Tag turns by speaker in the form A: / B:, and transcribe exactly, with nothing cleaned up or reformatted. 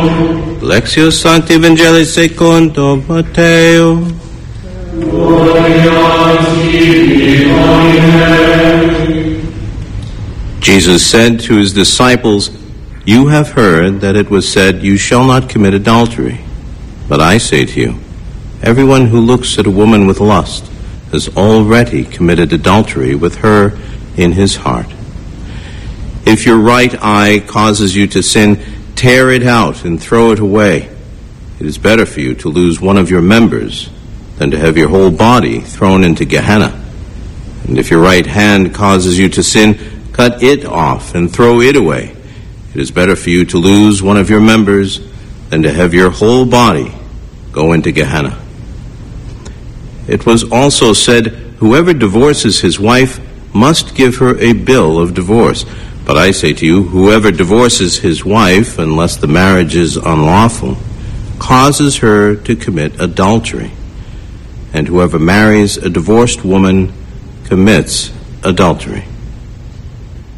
A: Lectio Sancti Evangelii secondo Matteo. Jesus said to his disciples, "You have heard that it was said, 'You shall not commit adultery.' But I say to you, everyone who looks at a woman with lust has already committed adultery with her in his heart. If your right eye causes you to sin, tear it out and throw it away. It is better for you to lose one of your members than to have your whole body thrown into Gehenna. And if your right hand causes you to sin, cut it off and throw it away. It is better for you to lose one of your members than to have your whole body go into Gehenna. It was also said, 'Whoever divorces his wife must give her a bill of divorce.' But I say to you, whoever divorces his wife, unless the marriage is unlawful, causes her to commit adultery. And whoever marries a divorced woman commits adultery."